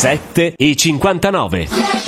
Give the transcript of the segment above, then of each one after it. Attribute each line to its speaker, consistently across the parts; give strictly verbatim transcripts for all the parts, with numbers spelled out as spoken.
Speaker 1: sette e cinquantanove.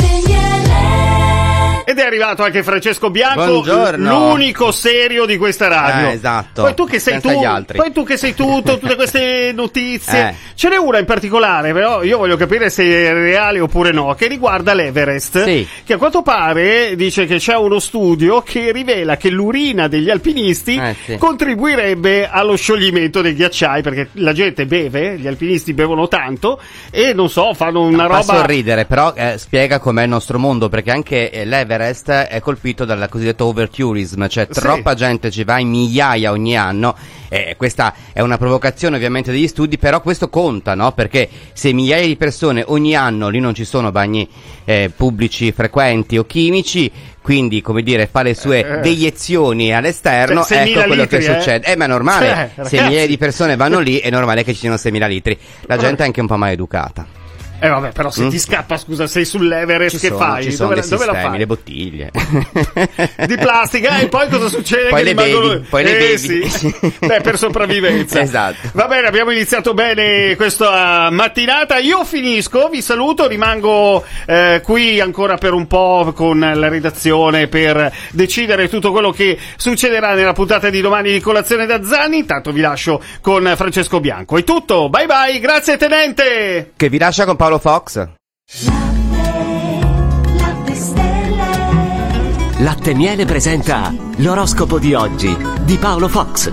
Speaker 2: Ed è arrivato anche Francesco Bianco,
Speaker 3: Buongiorno.
Speaker 2: l'unico serio di questa radio.
Speaker 3: Eh, esatto.
Speaker 2: Poi tu che sei tu,
Speaker 3: Senza gli altri.
Speaker 2: poi tu che sei tutto, tutte queste notizie.
Speaker 3: Eh.
Speaker 2: Ce n'è una in particolare, però io voglio capire se è reale oppure no, che riguarda l'Everest.
Speaker 3: Sì.
Speaker 2: Che a quanto pare dice che c'è uno studio che rivela che l'urina degli alpinisti
Speaker 3: Eh, sì.
Speaker 2: contribuirebbe allo scioglimento dei ghiacciai, perché la gente beve, gli alpinisti bevono tanto e non so, fanno una
Speaker 3: Fa
Speaker 2: roba.
Speaker 3: sorridere, però eh, spiega com'è il nostro mondo, perché anche eh, l'Everest è colpito dal cosiddetto overtourism, cioè
Speaker 2: Sì.
Speaker 3: troppa gente ci va in migliaia ogni anno. Eh, questa è una provocazione ovviamente degli studi, però questo conta, no? Perché se migliaia di persone ogni anno, lì non ci sono bagni eh, pubblici frequenti o chimici, quindi come dire fa le sue
Speaker 2: Eh.
Speaker 3: deiezioni all'esterno,
Speaker 2: Cioè, seimila
Speaker 3: ecco quello
Speaker 2: litri,
Speaker 3: che
Speaker 2: eh?
Speaker 3: succede. Eh ma è normale,
Speaker 2: Cioè,
Speaker 3: se
Speaker 2: ragazzi.
Speaker 3: migliaia di persone vanno lì è normale che ci siano seimila litri. La gente è anche un po' maleducata.
Speaker 2: Eh vabbè, però se
Speaker 3: Mm?
Speaker 2: ti scappa, scusa, sei sull'Everest,
Speaker 3: Ci
Speaker 2: che
Speaker 3: sono,
Speaker 2: fai?
Speaker 3: ci sono
Speaker 2: dove,
Speaker 3: dei
Speaker 2: dove la
Speaker 3: sistemi,
Speaker 2: fai?
Speaker 3: le bottiglie
Speaker 2: Di plastica, e poi cosa succede?
Speaker 3: Poi
Speaker 2: che
Speaker 3: le
Speaker 2: rimangono...
Speaker 3: bevi, poi le
Speaker 2: eh,
Speaker 3: bevi.
Speaker 2: Sì. Beh, per sopravvivenza.
Speaker 3: Esatto.
Speaker 2: Va bene, abbiamo iniziato bene questa mattinata. Io finisco, vi saluto, rimango eh, qui ancora per un po' con la redazione per decidere tutto quello che succederà nella puntata di domani di Colazione da Zani. Intanto vi lascio con Francesco Bianco. È tutto, bye bye, grazie tenente!
Speaker 3: che vi lascia con Paolo Fox.
Speaker 1: Latte e Miele presenta l'oroscopo di oggi di Paolo Fox.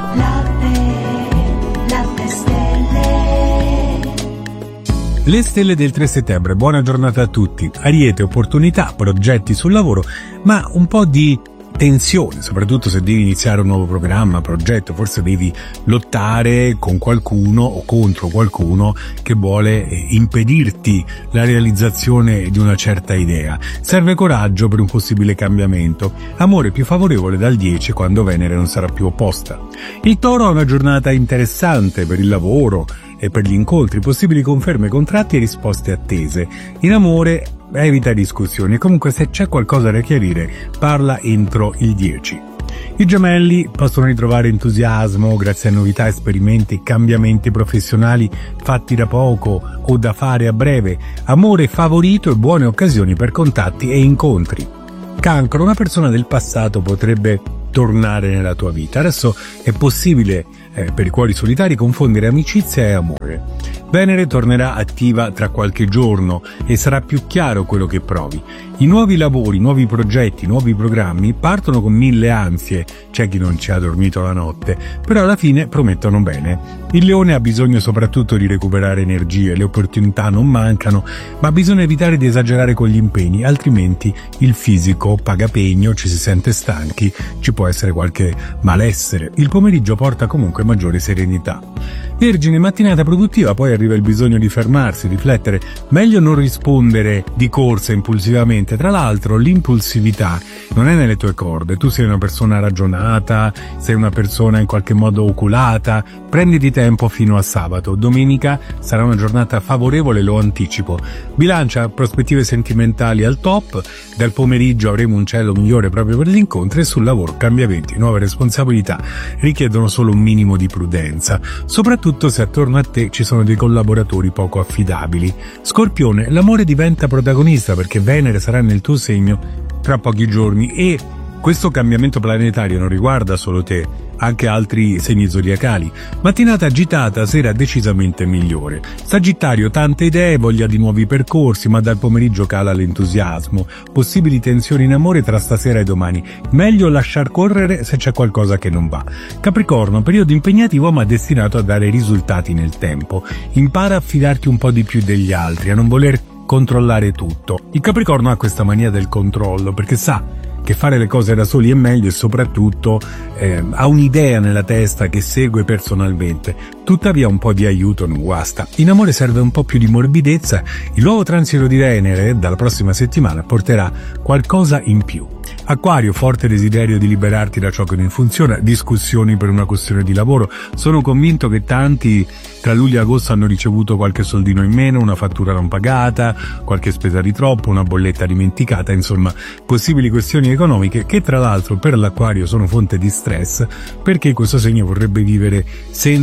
Speaker 4: Le stelle del tre settembre, buona giornata a tutti. Ariete, opportunità, progetti sul lavoro, ma un po' di tensione, soprattutto se devi iniziare un nuovo programma, progetto, forse devi lottare con qualcuno o contro qualcuno che vuole eh, impedirti la realizzazione di una certa idea. Serve coraggio per un possibile cambiamento. Amore più favorevole dal dieci quando Venere non sarà più opposta. Il Toro ha una giornata interessante per il lavoro e per gli incontri, possibili conferme, contratti e risposte attese. In amore evita discussioni e comunque se c'è qualcosa da chiarire parla entro il dieci. I Gemelli possono ritrovare entusiasmo grazie a novità, esperimenti, cambiamenti professionali fatti da poco o da fare a breve, amore favorito e buone occasioni per contatti e incontri. Cancro, una persona del passato potrebbe tornare nella tua vita. Adesso è possibile eh, per i cuori solitari confondere amicizia e amore. Venere tornerà attiva tra qualche giorno e sarà più chiaro quello che provi. I nuovi lavori, nuovi progetti, nuovi programmi partono con mille ansie, c'è chi non ci ha dormito la notte, però alla fine promettono bene. Il Leone ha bisogno soprattutto di recuperare energie, le opportunità non mancano, ma bisogna evitare di esagerare con gli impegni, altrimenti il fisico paga pegno, ci si sente stanchi, ci può essere qualche malessere. Il pomeriggio porta comunque maggiore serenità. Vergine, mattinata produttiva, poi arriva il bisogno di fermarsi, riflettere, meglio non rispondere di corsa impulsivamente. Tra l'altro l'impulsività non è nelle tue corde, tu sei una persona ragionata, sei una persona in qualche modo oculata, prenditi tempo fino a sabato. Domenica sarà una giornata favorevole, lo anticipo. Bilancia, prospettive sentimentali al top, dal pomeriggio avremo un cielo migliore proprio per gli incontri e sul lavoro cambiamenti, nuove responsabilità richiedono solo un minimo di prudenza, soprattutto se attorno a te ci sono dei collaboratori poco affidabili. Scorpione, l'amore diventa protagonista perché Venere sarà nel tuo segno tra pochi giorni e questo cambiamento planetario non riguarda solo te, anche altri segni zodiacali. Mattinata agitata, sera decisamente migliore. Sagittario, tante idee, voglia di nuovi percorsi, ma dal pomeriggio cala l'entusiasmo. Possibili tensioni in amore tra stasera e domani. Meglio lasciar correre se c'è qualcosa che non va. Capricorno, periodo impegnativo ma destinato a dare risultati nel tempo. Impara a fidarti un po' di più degli altri, a non voler controllare tutto. Il Capricorno ha questa mania del controllo perché sa che fare le cose da soli è meglio e soprattutto eh, ha un'idea nella testa che segue personalmente. Tuttavia un po' di aiuto non guasta. In amore serve un po' più di morbidezza. Il nuovo transito di Venere dalla prossima settimana porterà qualcosa in più. Acquario, forte desiderio di liberarti da ciò che non funziona, discussioni per una questione di lavoro. Sono convinto che tanti tra luglio e agosto hanno ricevuto qualche soldino in meno, una fattura non pagata, qualche spesa di troppo, una bolletta dimenticata, insomma possibili questioni economiche che tra l'altro per l'Acquario sono fonte di stress perché questo segno vorrebbe vivere senza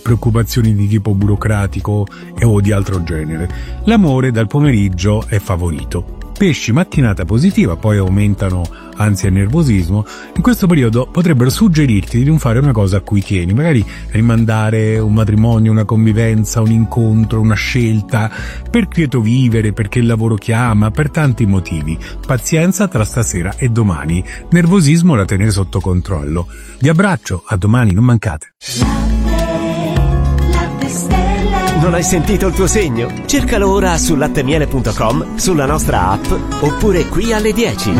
Speaker 4: preoccupazioni di tipo burocratico e o di altro genere. L'amore dal pomeriggio è favorito. Pesci, mattinata positiva, poi aumentano ansia e nervosismo. In questo periodo potrebbero suggerirti di non fare una cosa a cui tieni, magari rimandare un matrimonio, una convivenza, un incontro, una scelta, per quieto vivere, perché il lavoro chiama, per tanti motivi. Pazienza tra stasera e domani, nervosismo da tenere sotto controllo. Vi abbraccio, a domani, non mancate.
Speaker 1: Non hai sentito il tuo segno? Cercalo ora su lattemiele punto com, sulla nostra app oppure qui alle dieci.